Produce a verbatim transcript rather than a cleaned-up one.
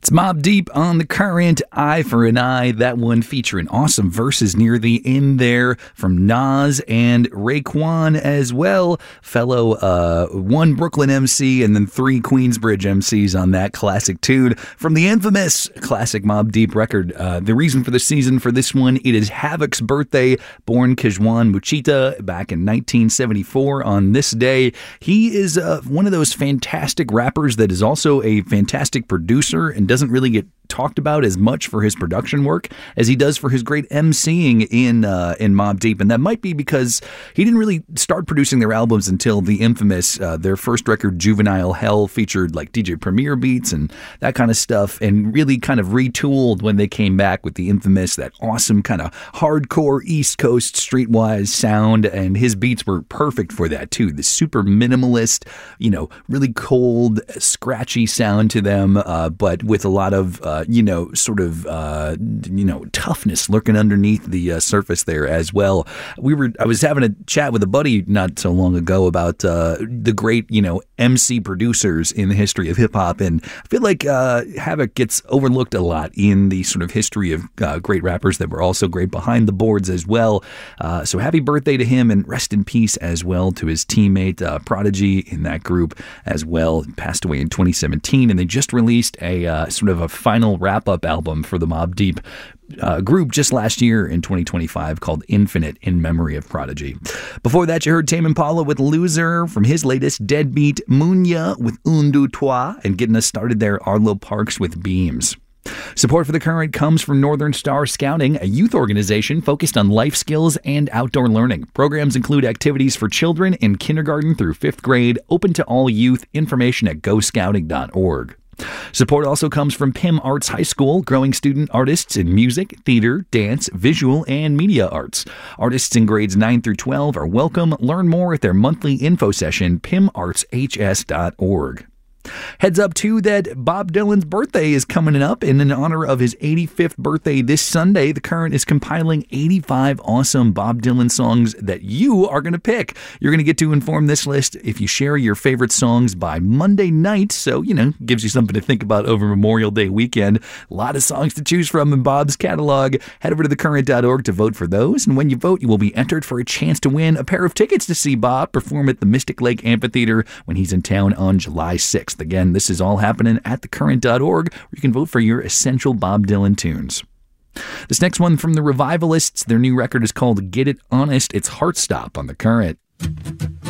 It's Mobb Deep on The Current, Eye for an Eye. That one featuring awesome verses near the end there from Nas and Raekwon as well. Fellow uh, one Brooklyn M C and then three Queensbridge M Cs on that classic tune from the infamous classic Mobb Deep record. Uh, the reason for the season for this one, it is Havoc's birthday, born Kejwan Muchita back in nineteen seventy-four on this day. He is uh, one of those fantastic rappers that is also a fantastic producer and doesn't really get talked about as much for his production work as he does for his great emceeing in uh, in Mobb Deep, and that might be because he didn't really start producing their albums until the infamous uh, their first record Juvenile Hell featured like D J Premier beats and that kind of stuff, and really kind of retooled when they came back with the infamous, that awesome kind of hardcore East Coast streetwise sound, and his beats were perfect for that too. The super minimalist, you know, really cold, scratchy sound to them, uh, but with a lot of uh, you know, sort of, uh, you know, toughness lurking underneath the uh, surface there as well. We were, I was having a chat with a buddy not so long ago about uh, the great, you know, M C producers in the history of hip hop, and I feel like uh, Havoc gets overlooked a lot in the sort of history of uh, great rappers that were also great behind the boards as well. Uh, so happy birthday to him, and rest in peace as well to his teammate uh, Prodigy in that group as well. He passed away in twenty seventeen, and they just released a uh, sort of a final wrap-up album for the Mobb Deep uh, group just last year in twenty twenty-five called Infinite, in memory of Prodigy. Before that, you heard Tame Impala with Loser from his latest Deadbeat, Munya with Un Deux Trois, and getting us started there, Arlo Parks with Beams. Support for The Current comes from Northern Star Scouting, a youth organization focused on life skills and outdoor learning. Programs include activities for children in kindergarten through fifth grade, open to all youth. Information at go scouting dot org. Support also comes from P I M Arts High School, growing student artists in music, theater, dance, visual, and media arts. Artists in grades nine through twelve are welcome. Learn more at their monthly info session, P I M arts H S dot org. Heads up, too, that Bob Dylan's birthday is coming up, and in honor of his eighty-fifth birthday this Sunday, The Current is compiling eighty-five awesome Bob Dylan songs that you are going to pick. You're going to get to inform this list if you share your favorite songs by Monday night, so, you know, gives you something to think about over Memorial Day weekend. A lot of songs to choose from in Bob's catalog. Head over to the current dot org to vote for those, and when you vote, you will be entered for a chance to win a pair of tickets to see Bob perform at the Mystic Lake Amphitheater when he's in town on July sixth. Again, this is all happening at the current dot org, where you can vote for your essential Bob Dylan tunes. This next one from the Revivalists, their new record is called Get It Honest. It's Heartstop on The Current.